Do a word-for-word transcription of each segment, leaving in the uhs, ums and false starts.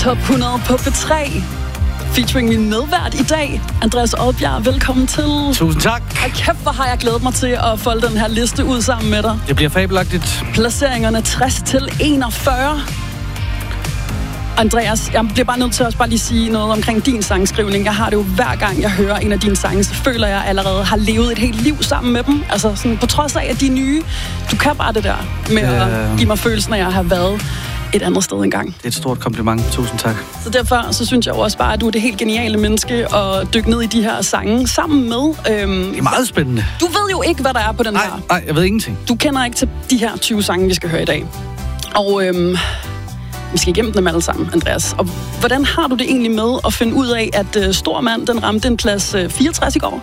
Top hundrede på P tre. Featuring min medvært i dag, Andreas Odbjerg. Velkommen til. Tusind tak. Og kæft, hvor har jeg glædet mig til at folde den her liste ud sammen med dig. Det bliver fabelagtigt. Placeringerne tres til enogfyrre. Andreas, jeg bliver bare nødt til at også bare lige sige noget omkring din sangskrivning. Jeg har det jo hver gang, jeg hører en af dine sange, så føler jeg allerede har levet et helt liv sammen med dem. Altså sådan, på trods af, at de er nye, du kan bare det der med øh... at give mig følelsen af at have været et andet sted engang. Det er et stort kompliment. Tusind tak. Så derfor så synes jeg jo også bare, at du er det helt geniale menneske at dykke ned i de her sange sammen med. Øhm, det er meget spændende. Du ved jo ikke, hvad der er på den nej, her. Nej, jeg ved ingenting. Du kender ikke til de her tyve sange, vi skal høre i dag. Og øhm, vi skal igennem dem alle sammen, Andreas. Og hvordan har du det egentlig med at finde ud af, at øh, Stor Mand, den ramte en plads øh, fireogtres i går?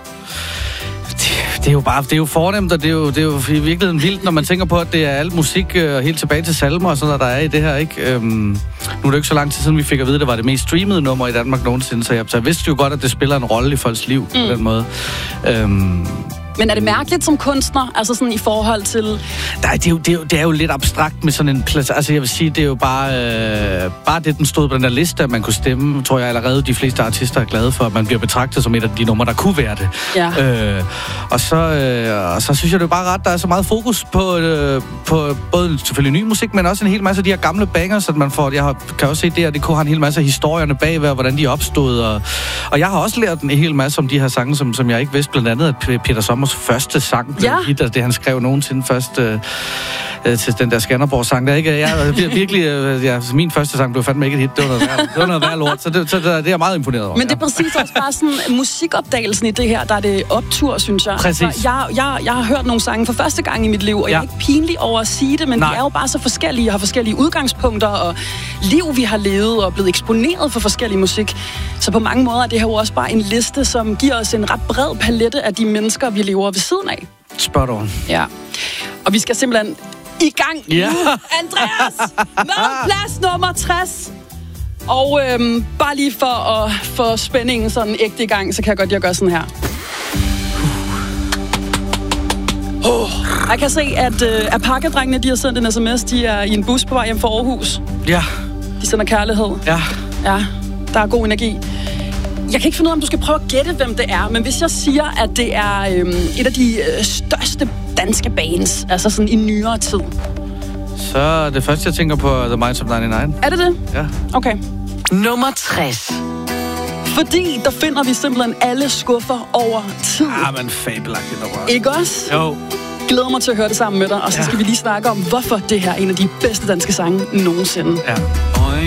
Det er jo bare, det er jo fornemt, og det er jo, det er jo i virkeligheden vildt, når man tænker på, at det er alt musik øh, helt tilbage til salmer og sådan noget, der er i det her, ikke? Øhm, nu er det ikke så lang tid siden, vi fik at vide, at det var det mest streamede nummer i Danmark nogensinde, så jeg, så jeg vidste jo godt, at det spiller en rolle i folks liv mm. på den måde. Øhm, Men er det mærkeligt som kunstner, altså sådan i forhold til... Nej, det er jo, det er jo, det er jo lidt abstrakt med sådan en plads. Altså jeg vil sige, det er jo bare, øh, bare det, den stod på den der liste, at man kunne stemme, tror jeg allerede, de fleste artister er glade for, at man bliver betragtet som et af de numre, der kunne være det. Ja. Øh, og, så, øh, og så synes jeg, det er bare ret, der er så meget fokus på, øh, på både selvfølgelig ny musik, men også en hel masse af de her gamle bangers, at man får... Jeg har, kan også se, det her, det kunne have en hel masse af historierne bagved, hvordan de opstod. Og, og jeg har også lært en hel masse om de her sange, som, som jeg ikke vidste, blandt andet, at Peter Sommers første sang blev ja. hit, altså det han skrev nogensinde først øh, øh, til den der Skanderborg-sang. Der, ikke? Jeg, virkelig, øh, ja, min første sang blev fandme ikke et hit. Det var noget værd, det var noget værd lort, så, det, så det, det er jeg meget imponeret over. Men det er præcis også bare sådan musikopdagelsen i det her, der er det optur, synes jeg. Præcis. Altså, jeg, jeg, jeg har hørt nogle sange for første gang i mit liv, og ja. jeg er ikke pinlig over at sige det, men Nej. de er jo bare så forskellige, og har forskellige udgangspunkter, og liv, vi har levet, og blevet eksponeret for forskellig musik. Så på mange måder er det her jo også bare en liste, som giver os en ret bred palette af de mennesker, vi lever ved siden af. Spot on. Ja. Og vi skal simpelthen i gang ja. nu, Andreas, med plads nummer tres. Og øhm, bare lige for at få spændingen sådan ægte i gang, så kan jeg godt, jeg gør sådan her. Oh. Jeg kan se, at øh, Apaka-drengene, de har sendt en sms. De er i en bus på vej hjem fra Aarhus. Ja. De sender kærlighed. Ja. Ja, der er god energi. Jeg kan ikke finde ud af, om du skal prøve at gætte, hvem det er, men hvis jeg siger, at det er øhm, et af de øh, største danske bands, altså sådan i nyere tid. Så det første, jeg tænker på, The Minds of nioghalvfems. Er det det? Ja. Okay. Nummer tres. Fordi der finder vi simpelthen alle skuffer over tid. Ah, men fabelagtigt nummer. Ikke også? Jo. Glæder mig til at høre det sammen med dig, og så skal ja. vi lige snakke om, hvorfor det her er en af de bedste danske sange nogensinde. Ja.